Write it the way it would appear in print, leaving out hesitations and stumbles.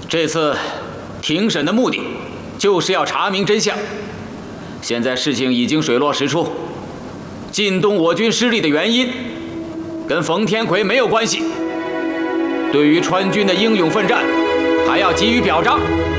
这次庭审的目的就是要查明真相。现在事情已经水落石出，晋东我军失利的原因跟冯天魁没有关系。对于川军的英勇奋战，还要给予表彰。